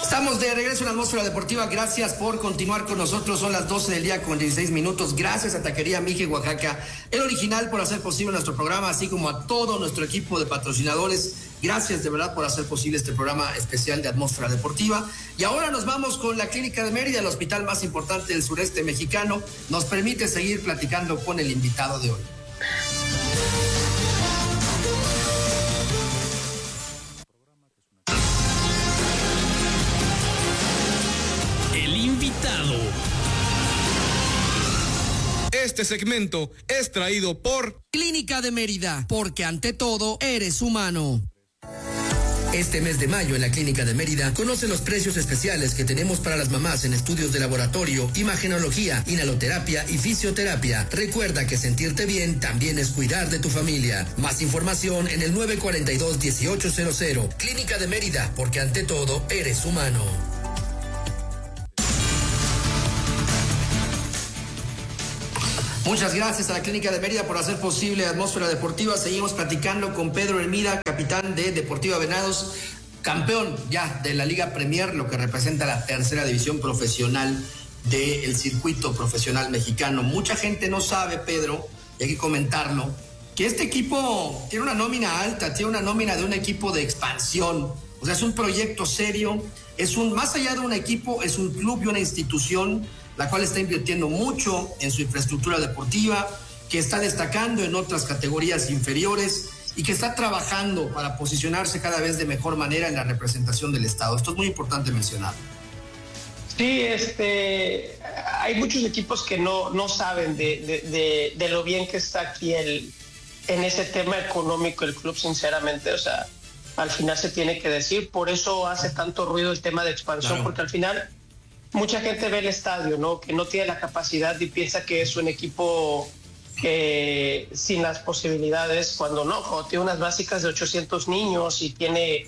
Estamos de regreso en la atmósfera deportiva. Gracias por continuar con nosotros. Son las 12 del día con 16 minutos. Gracias a Taquería Mije Oaxaca, el original, por hacer posible nuestro programa, así como a todo nuestro equipo de patrocinadores. Gracias de verdad por hacer posible este programa especial de atmósfera deportiva. Y ahora nos vamos con la Clínica de Mérida, el hospital más importante del sureste mexicano. Nos permite seguir platicando con el invitado de hoy. Este segmento es traído por Clínica de Mérida, porque ante todo eres humano. Este mes de mayo en la Clínica de Mérida conoce los precios especiales que tenemos para las mamás en estudios de laboratorio, imagenología, inhaloterapia y fisioterapia. Recuerda que sentirte bien también es cuidar de tu familia. Más información en el 942-1800. Clínica de Mérida, porque ante todo eres humano. Muchas gracias a la Clínica de Mérida por hacer posible Atmósfera Deportiva. Seguimos platicando con Pedro Hermida, capitán de Deportiva Venados, campeón ya de la Liga Premier, lo que representa la tercera división profesional del circuito profesional mexicano. Mucha gente no sabe, Pedro, y hay que comentarlo, que este equipo tiene una nómina alta, tiene una nómina de un equipo de expansión. O sea, es un proyecto serio, más allá de un equipo, es un club y una institución la cual está invirtiendo mucho en su infraestructura deportiva, que está destacando en otras categorías inferiores y que está trabajando para posicionarse cada vez de mejor manera en la representación del Estado. Esto es muy importante mencionar. Sí, hay muchos equipos que no saben de lo bien que está aquí en ese tema económico el club, sinceramente. O sea, al final se tiene que decir, por eso hace tanto ruido el tema de expansión, claro. Porque al final mucha gente ve el estadio, ¿no? Que no tiene la capacidad y piensa que es un equipo sin las posibilidades, cuando tiene unas básicas de 800 niños y tiene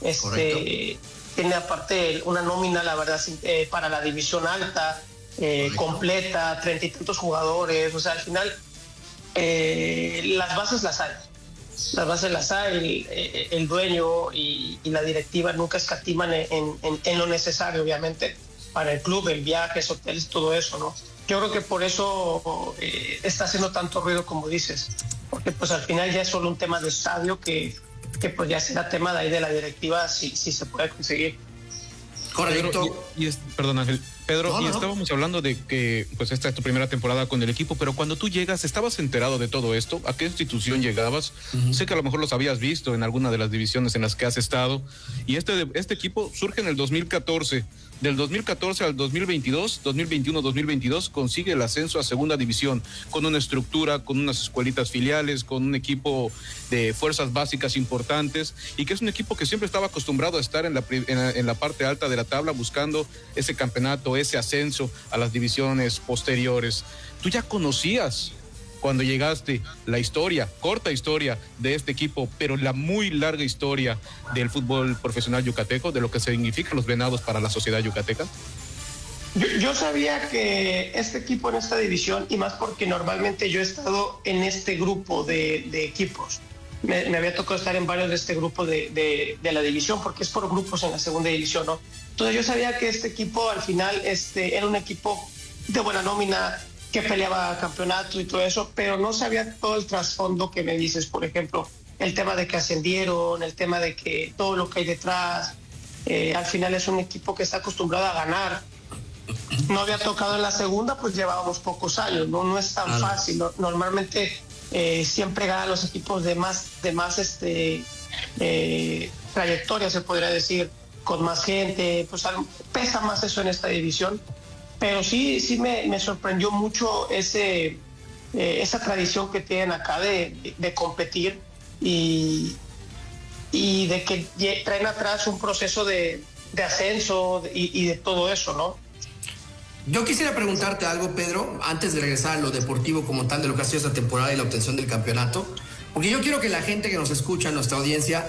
aparte una nómina, la verdad, para la división alta, completa, 30 y tantos jugadores. O sea, al final las bases las hay. Las bases las hay, el dueño y la directiva nunca escatiman en lo necesario, obviamente, para el club, en viajes, hoteles, todo eso, ¿no? Yo creo que por eso está haciendo tanto ruido, como dices, porque pues al final ya es solo un tema de estadio que pues ya será tema de ahí de la directiva si se puede conseguir. Correcto. Perdón, Ángel. Pedro, estábamos hablando de que pues esta es tu primera temporada con el equipo, pero cuando tú llegas, ¿estabas enterado de todo esto? ¿A qué institución llegabas? Uh-huh. Sé que a lo mejor los habías visto en alguna de las divisiones en las que has estado, y este equipo surge en el 2014. Del 2014 al 2022, 2021-2022, consigue el ascenso a segunda división, con una estructura, con unas escuelitas filiales, con un equipo de fuerzas básicas importantes, y que es un equipo que siempre estaba acostumbrado a estar en la parte alta de la tabla, buscando ese campeonato, ese ascenso a las divisiones posteriores. ¿Tú ya conocías, cuando llegaste, la corta historia de este equipo, pero la muy larga historia del fútbol profesional yucateco, de lo que significan los Venados para la sociedad yucateca? Yo sabía que este equipo en esta división, y más porque normalmente yo he estado en este grupo de equipos, me había tocado estar en varios de este grupo de la división, porque es por grupos en la segunda división, ¿no? Entonces yo sabía que este equipo al final era un equipo de buena nómina, que peleaba campeonato y todo eso, pero no sabía todo el trasfondo que me dices, por ejemplo, el tema de que ascendieron, el tema de que todo lo que hay detrás. Al final es un equipo que está acostumbrado a ganar. No había tocado en la segunda, pues llevábamos pocos años, no es tan fácil. Normalmente siempre ganan los equipos de más trayectoria, se podría decir, con más gente, pues pesa más eso en esta división. Pero sí me sorprendió mucho esa tradición que tienen acá de competir y de que traen atrás un proceso de ascenso y de todo eso, ¿no? Yo quisiera preguntarte algo, Pedro, antes de regresar a lo deportivo como tal de lo que ha sido esta temporada y la obtención del campeonato, porque yo quiero que la gente que nos escucha, nuestra audiencia,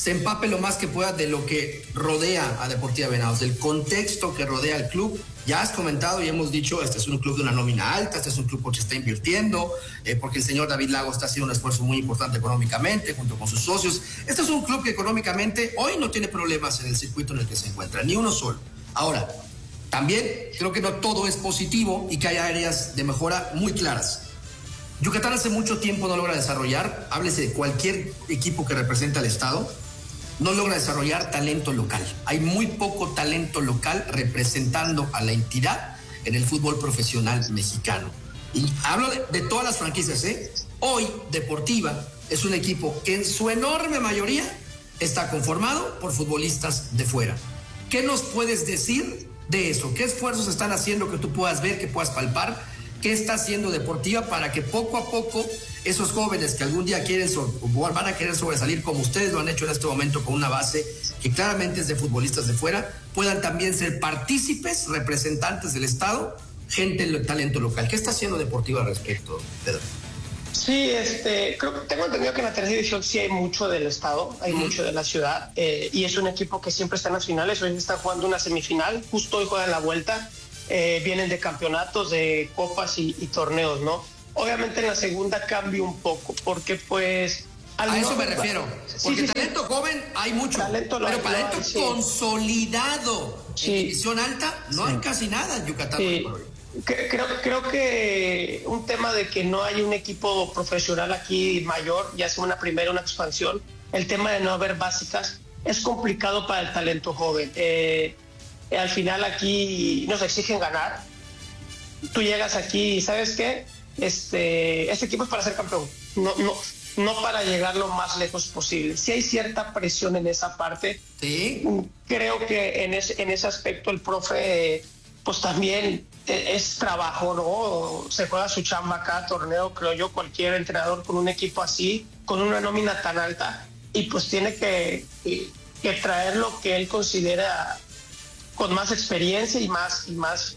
se empape lo más que pueda de lo que rodea a Deportiva Venados, del contexto que rodea al club. Ya has comentado y hemos dicho, este es un club de una nómina alta, este es un club porque está invirtiendo, porque el señor David Lago está haciendo un esfuerzo muy importante económicamente junto con sus socios. Este es un club que económicamente hoy no tiene problemas en el circuito en el que se encuentra, ni uno solo. Ahora, también creo que no todo es positivo y que hay áreas de mejora muy claras. Yucatán hace mucho tiempo no logra desarrollar, háblese de cualquier equipo que representa al Estado, no logra desarrollar talento local. Hay muy poco talento local representando a la entidad en el fútbol profesional mexicano. Y hablo de todas las franquicias, ¿eh? Hoy Deportiva es un equipo que en su enorme mayoría está conformado por futbolistas de fuera. ¿Qué nos puedes decir de eso? ¿Qué esfuerzos están haciendo que tú puedas ver, que puedas palpar? ¿Qué está haciendo Deportiva para que poco a poco esos jóvenes que algún día quieren van a querer sobresalir, como ustedes lo han hecho en este momento con una base que claramente es de futbolistas de fuera, puedan también ser partícipes, representantes del Estado, gente de talento local? ¿Qué está haciendo Deportiva al respecto, Pedro? Sí, tengo entendido que en la tercera división sí hay mucho del Estado, hay mucho de la ciudad, y es un equipo que siempre está en las finales. Hoy están jugando una semifinal, justo hoy juegan la vuelta. Vienen de campeonatos, de copas y torneos, ¿no? Obviamente en la segunda cambia un poco, porque pues... A eso me refiero, porque talento joven hay mucho, pero talento consolidado en división alta no hay casi nada en Yucatán. Sí. Creo que un tema de que no hay un equipo profesional aquí mayor, ya sea una primera, una expansión, el tema de no haber básicas es complicado para el talento joven. Al final aquí nos exigen ganar. Tú llegas aquí y ¿sabes qué? Este equipo es para ser campeón, no para llegar lo más lejos posible. Sí hay cierta presión en esa parte. Sí. Creo que en ese aspecto el profe pues también es trabajo, ¿no? Se juega su chamba cada torneo, creo yo, cualquier entrenador con un equipo así, con una nómina tan alta, y pues tiene que traer lo que él considera con más experiencia y más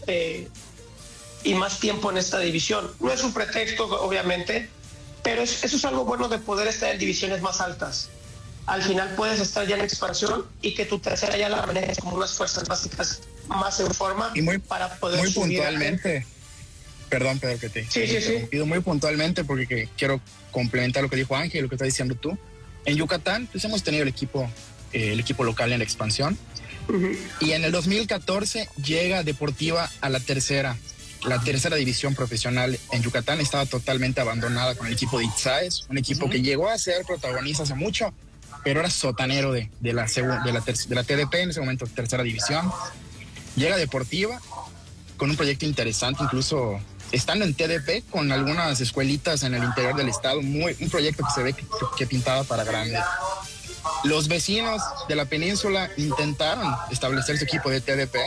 tiempo en esta división. No es un pretexto, obviamente, pero eso es algo bueno de poder estar en divisiones más altas. Al final puedes estar ya en expansión y que tu tercera ya la manejes como unas fuerzas básicas más en forma y para poder muy subir puntualmente. Perdón, Pedro, que te pido muy puntualmente porque quiero complementar lo que dijo Ángel y lo que estás diciendo tú. En Yucatán pues hemos tenido el equipo local en la expansión. Y en el 2014 llega Deportiva a la tercera división profesional en Yucatán. Estaba totalmente abandonada con el equipo de Itzaes, un equipo que llegó a ser protagonista hace mucho, pero era sotanero de la TDP, en ese momento tercera división. Llega Deportiva con un proyecto interesante, incluso estando en TDP con algunas escuelitas en el interior del estado, un proyecto que se ve que pintaba para grande. Los vecinos de la península intentaron establecer su equipo de TDP,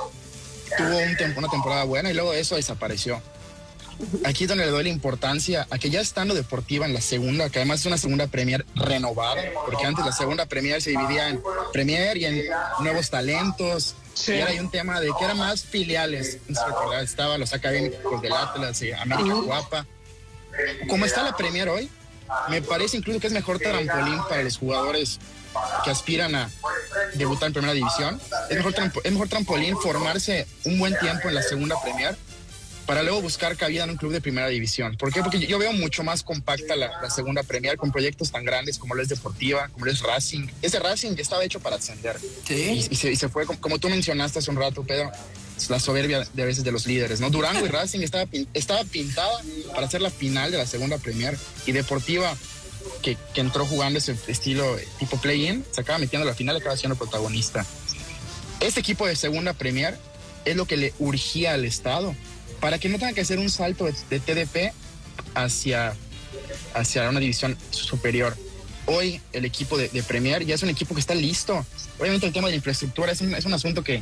tuvo una temporada buena y luego eso desapareció. Aquí es donde le doy la importancia a que ya estando Deportiva en la segunda, que además es una segunda Premier renovada, porque antes la segunda Premier se dividía en Premier y en nuevos talentos, y ahora hay un tema de que eran más filiales. Estaban los académicos del Atlas, América Guapa. Como está la Premier hoy, me parece incluso que es mejor trampolín para los jugadores que aspiran a debutar en primera división. Es mejor trampolín formarse un buen tiempo en la segunda Premier para luego buscar cabida en un club de primera división. ¿Por qué? Porque yo veo mucho más compacta la segunda Premier con proyectos tan grandes como lo es Deportiva, como lo es Racing. Ese Racing estaba hecho para ascender. Sí. Y se fue, como tú mencionaste hace un rato, Pedro, la soberbia de a veces de los líderes, ¿no? Durango y Racing estaba pintada para hacer la final de la segunda Premier, y Deportiva, que entró jugando ese estilo tipo play-in, se acaba metiendo a la final y acaba siendo protagonista. Este equipo de segunda Premier es lo que le urgía al Estado para que no tenga que hacer un salto de TDP hacia una división superior. Hoy el equipo de Premier ya es un equipo que está listo. Obviamente el tema de la infraestructura es un asunto que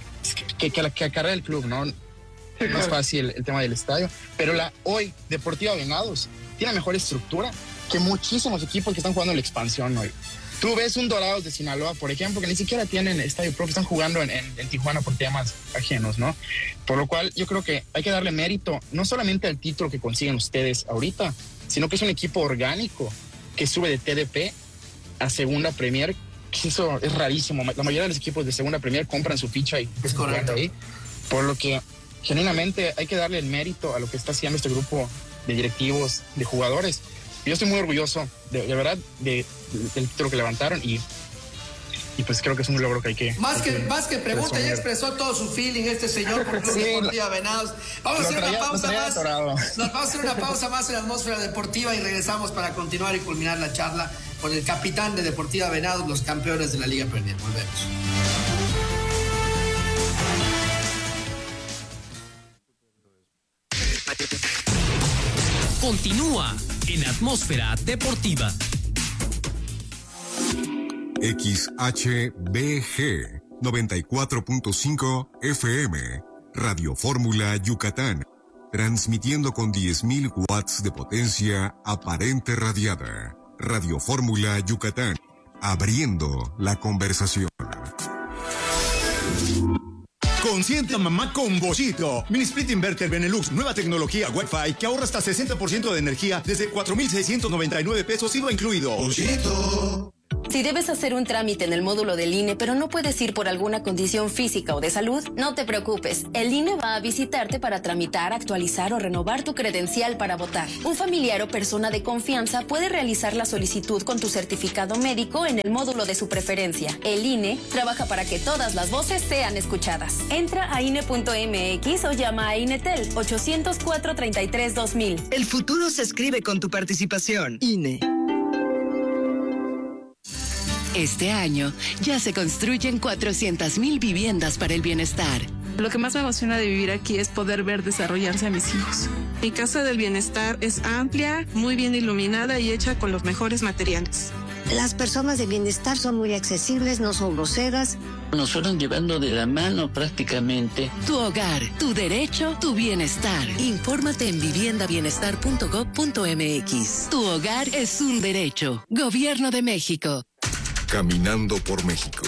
acarrea el club, ¿no? No es fácil el tema del estadio, pero hoy Deportiva Venados tiene mejor estructura que muchísimos equipos que están jugando en la expansión hoy. Tú ves un Dorados de Sinaloa, por ejemplo, que ni siquiera tienen estadio propio, están jugando en Tijuana por temas ajenos, ¿no? Por lo cual yo creo que hay que darle mérito no solamente al título que consiguen ustedes ahorita, sino que es un equipo orgánico que sube de TDP a Segunda Premier. Eso es rarísimo. La mayoría de los equipos de Segunda Premier compran su ficha y es correcto ahí. Por lo que genuinamente hay que darle el mérito a lo que está haciendo este grupo de directivos, de jugadores. Yo estoy muy orgulloso de verdad del título que levantaron y pues creo que es un logro que hay que... Más que pregunta, ya expresó todo su feeling este señor por Club Deportiva Venados. Vamos a hacer una pausa más. Nos vamos a hacer una pausa más en la atmósfera deportiva y regresamos para continuar y culminar la charla con el capitán de Deportiva Venados, los campeones de la Liga Premier. Volvemos. Continúa en Atmósfera Deportiva. XHBG 94.5 FM, Radio Fórmula Yucatán, transmitiendo con 10.000 watts de potencia aparente radiada. Radio Fórmula Yucatán, abriendo la conversación. Consiente a mamá con Boschito. Mini Split Inverter Benelux, nueva tecnología Wi-Fi que ahorra hasta 60% de energía desde 4,699 pesos IVA incluido. Boschito. Si debes hacer un trámite en el módulo del INE, pero no puedes ir por alguna condición física o de salud, no te preocupes. El INE va a visitarte para tramitar, actualizar o renovar tu credencial para votar. Un familiar o persona de confianza puede realizar la solicitud con tu certificado médico en el módulo de su preferencia. El INE trabaja para que todas las voces sean escuchadas. Entra a INE.mx o llama a INETEL 804-33-2000. El futuro se escribe con tu participación. INE. Este año ya se construyen 400,000 viviendas para el bienestar. Lo que más me emociona de vivir aquí es poder ver desarrollarse a mis hijos. Mi casa del bienestar es amplia, muy bien iluminada y hecha con los mejores materiales. Las personas de bienestar son muy accesibles, no son groseras. Nos fueron llevando de la mano prácticamente. Tu hogar, tu derecho, tu bienestar. Infórmate en viviendabienestar.gov.mx. Tu hogar es un derecho. Gobierno de México. Caminando por México.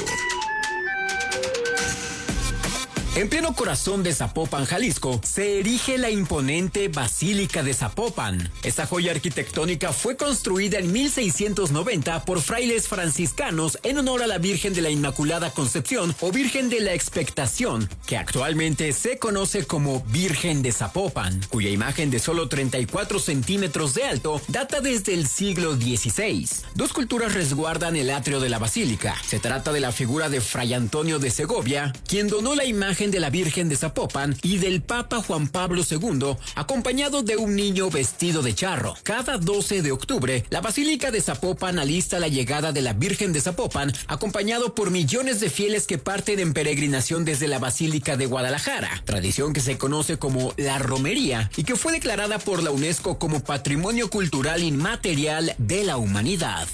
En pleno corazón de Zapopan, Jalisco, se erige la imponente Basílica de Zapopan. Esta joya arquitectónica fue construida en 1690 por frailes franciscanos en honor a la Virgen de la Inmaculada Concepción o Virgen de la Expectación, que actualmente se conoce como Virgen de Zapopan, cuya imagen de solo 34 centímetros de alto data desde el siglo XVI. Dos esculturas resguardan el atrio de la basílica. Se trata de la figura de Fray Antonio de Segovia, quien donó la imagen de la Virgen de Zapopan, y del Papa Juan Pablo II, acompañado de un niño vestido de charro. Cada 12 de octubre, la Basílica de Zapopan alista la llegada de la Virgen de Zapopan, acompañado por millones de fieles que parten en peregrinación desde la Basílica de Guadalajara, tradición que se conoce como la romería y que fue declarada por la UNESCO como Patrimonio Cultural Inmaterial de la Humanidad.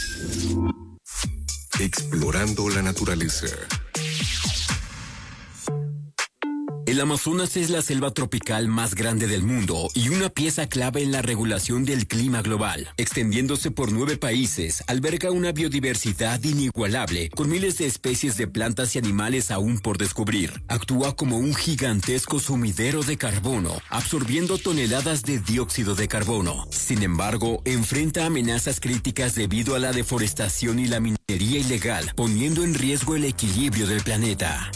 Explorando la naturaleza. El Amazonas es la selva tropical más grande del mundo y una pieza clave en la regulación del clima global. Extendiéndose por 9 países, alberga una biodiversidad inigualable, con miles de especies de plantas y animales aún por descubrir. Actúa como un gigantesco sumidero de carbono, absorbiendo toneladas de dióxido de carbono. Sin embargo, enfrenta amenazas críticas debido a la deforestación y la minería ilegal, poniendo en riesgo el equilibrio del planeta.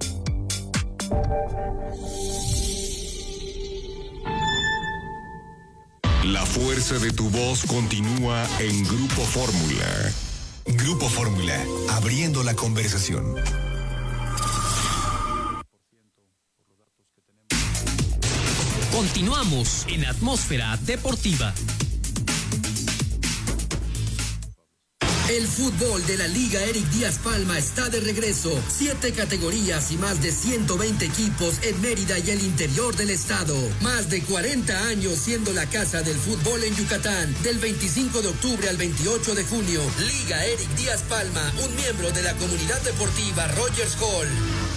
La fuerza de tu voz continúa en Grupo Fórmula. Grupo Fórmula, abriendo la conversación. Continuamos en Atmósfera Deportiva. El fútbol de la Liga Eric Díaz Palma está de regreso. 7 categorías y más de 120 equipos en Mérida y el interior del estado. Más de 40 años siendo la casa del fútbol en Yucatán. Del 25 de octubre al 28 de junio. Liga Eric Díaz Palma, un miembro de la comunidad deportiva Rogers Hall.